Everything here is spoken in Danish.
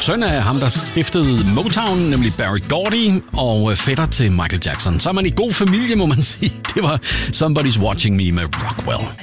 søn af ham, der stiftede Motown, nemlig Berry Gordy, og fætter til Michael Jackson. Så er man i god familie, må man sige. Det var Somebody's Watching Me med Rockwell.